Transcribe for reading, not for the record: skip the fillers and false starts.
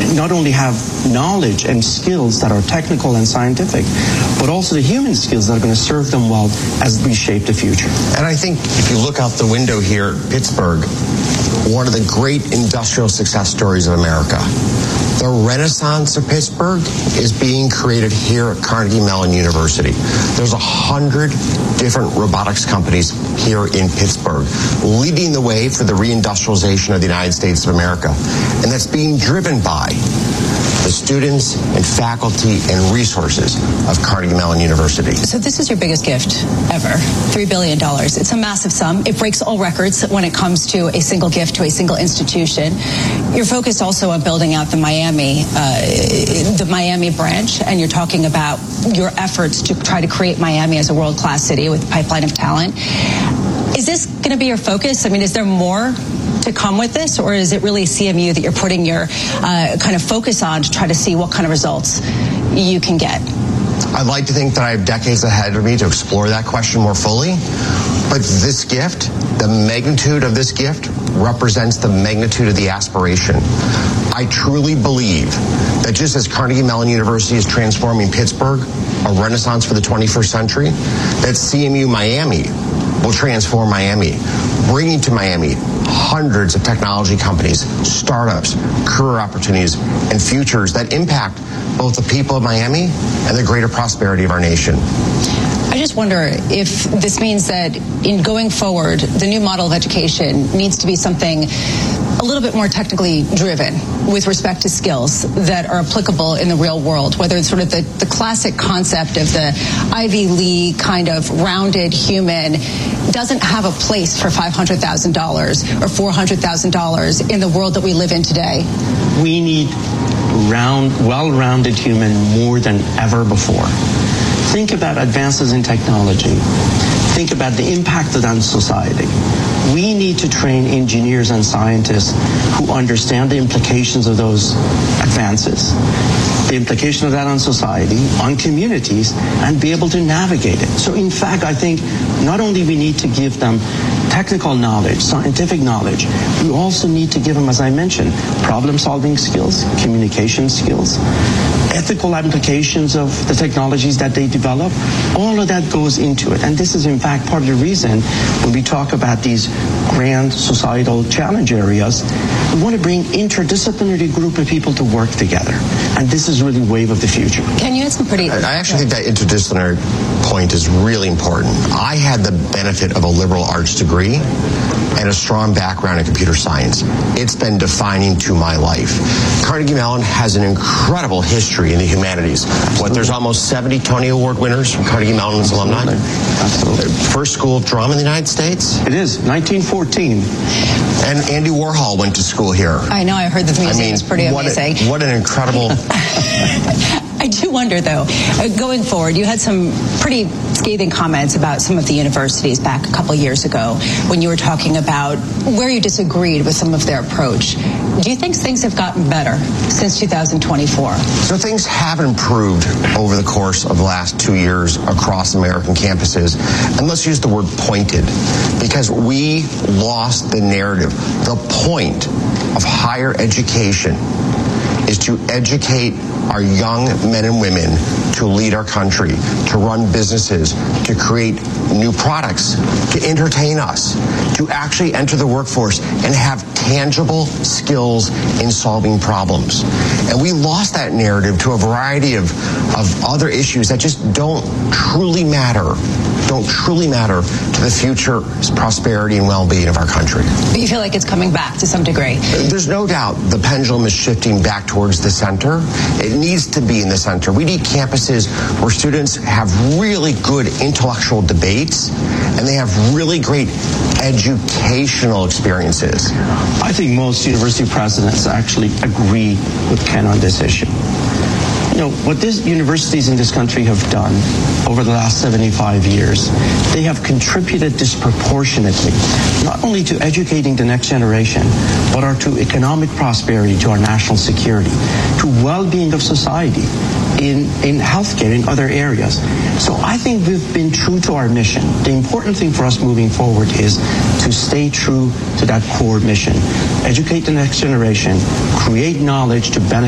not only have knowledge and skills that are technical and scientific, but also the human skills that are going to serve them well as we shape the future. And I think if you look out the window here at Pittsburgh, one of the great industrial success stories of America, the renaissance of Pittsburgh is being created here at Carnegie Mellon University. There's 100 different robotics companies here in Pittsburgh, leading the way for the reindustrialization of the United States of America. And that's being driven by the students and faculty and resources of Carnegie Mellon University. So this is your biggest gift ever, $3 billion. It's a massive sum. It breaks all records when it comes to a single gift to a single institution. You're focused also on building out the Miami branch, and you're talking about your efforts to try to create Miami as a world-class city with a pipeline of talent. Is this going to be your focus? I mean, is there more to come with this, or is it really CMU that you're putting your kind of focus on to try to see what kind of results you can get? I'd like to think that I have decades ahead of me to explore that question more fully. But this gift, the magnitude of this gift, represents the magnitude of the aspiration. I truly believe that just as Carnegie Mellon University is transforming Pittsburgh, a renaissance for the 21st century, that CMU Miami will transform Miami, bringing to Miami hundreds of technology companies, startups, career opportunities, and futures that impact both the people of Miami and the greater prosperity of our nation. I just wonder if this means that in going forward, the new model of education needs to be something a little bit more technically driven with respect to skills that are applicable in the real world, whether it's sort of the classic concept of the Ivy League kind of rounded human doesn't have a place for $500,000 or $400,000 in the world that we live in today. We need well-rounded human more than ever before. Think about advances in technology. Think about the impact of that on society. We need to train engineers and scientists who understand the implications of those advances, the implication of that on society, on communities, and be able to navigate it. So in fact, I think not only we need to give them technical knowledge, scientific knowledge, we also need to give them, as I mentioned, problem-solving skills, communication skills, ethical applications of the technologies that they develop. All of that goes into it. And this is, in fact, part of the reason when we talk about these grand societal challenge areas, we want to bring interdisciplinary group of people to work together. And this is really wave of the future. Can you add some pretty... I actually think that interdisciplinary point is really important. I had the benefit of a liberal arts degree and a strong background in computer science. It's been defining to my life. Carnegie Mellon has an incredible history in the humanities. There's almost 70 Tony Award winners from Carnegie Mellon's alumni. Absolutely. First school of drama in the United States? It is, 1914. And Andy Warhol went to school here. I know, I heard the museum is pretty amazing. What an incredible... I do wonder, though, going forward, you had some pretty scathing comments about some of the universities back a couple years ago when you were talking about where you disagreed with some of their approach. Do you think things have gotten better since 2024? So things have improved over the course of the last 2 years across American campuses. And let's use the word pointed, because we lost the narrative. The point of higher education is to educate our young men and women to lead our country, to run businesses, to create new products, to entertain us, to actually enter the workforce and have tangible skills in solving problems. And we lost that narrative to a variety of other issues that just don't truly matter to the future prosperity and well-being of our country. But you feel like it's coming back to some degree? There's no doubt the pendulum is shifting back towards the center. It needs to be in the center. We need campuses where students have really good intellectual debates and they have really great educational experiences. I think most university presidents actually agree with Ken on this issue. You know, what these universities in this country have done over the last 75 years, they have contributed disproportionately, not only to educating the next generation, but to economic prosperity, to our national security, to well-being of society, in healthcare, in other areas. So I think we've been true to our mission. The important thing for us moving forward is to stay true to that core mission. Educate the next generation, create knowledge to benefit